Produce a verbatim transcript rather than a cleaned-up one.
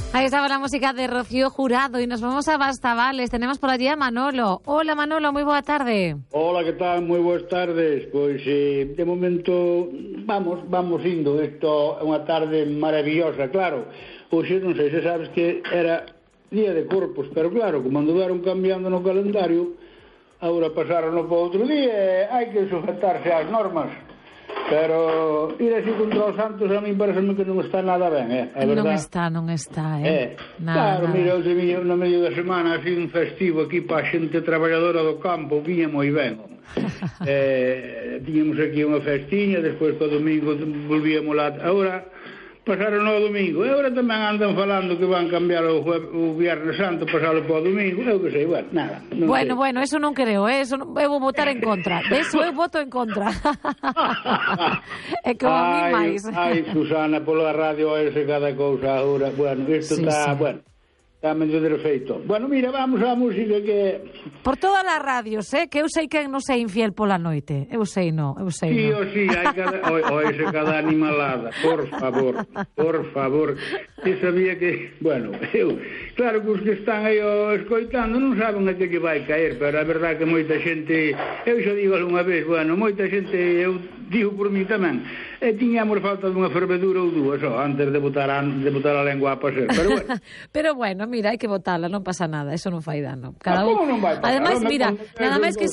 Ahí estaba la música de Rocío Jurado y nos vamos a Bastavales. Tenemos por allí a Manolo. Hola Manolo, moi boa tarde. Hola, que tal? Moi boas tardes. Pois eh, de momento vamos vamos indo. Isto é unha tarde maravillosa, claro. Hoxe non sei se sabes que era día de Corpus, pero claro, como andaron cambiando no calendario, agora pasaron para outro día e hai que sujetarse ás normas. Pero ir así contra os santos a mí pareceme que non está nada ben, eh? A non está, non está, eh? eh nada, claro, nada. mira, outro día, no medio da semana, así un festivo aquí para a xente traballadora do campo, viña moi ben. eh, Tiñamos aquí unha festiña, despois para o domingo volvíamos lá. Agora pasaron ao domingo, e agora tamén andan falando que van cambiar o, o Viernes Santo, pasalo para o domingo, eu que sei, bueno, nada. Non bueno, sei. bueno, eso non creo, eh? Eso non, eu vou votar en contra, de eso eu voto en contra. É como a mí máis. Ai, Susana, pola radio ese cada cousa agora, bueno, isto está, sí, sí. bueno, está medio defeito. Bueno, mira, vamos á música que... Por todas as radios, eh? Que eu sei que non sei infiel pola noite. Eu sei, no, eu sei, sí, no. O sí, hai cada... O, o ese cada animalada, por favor, por favor. Eu sabía que... Bueno, eu... Claro que os que están aí o escoitando non saben a que que vai caer, pero a verdade que moita xente... Eu xa digo algunha vez, bueno, moita xente, eu digo por mí tamén, e tiñamos falta dunha fervedura ou dúas, ó, antes de botar a, de botar a lengua a pasear, pero bueno. Pero bueno, mira, hai que botala, non pasa nada, eso non fai dano. Cada ah, un... non vai pasar? Ademais, mira, nada máis que